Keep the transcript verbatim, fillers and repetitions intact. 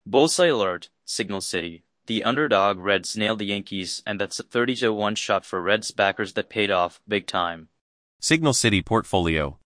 Bullseye alert, Signal City. The underdog Reds nailed the Yankees, and that's a thirty to one shot for Reds backers that paid off big time. Signal City Portfolio.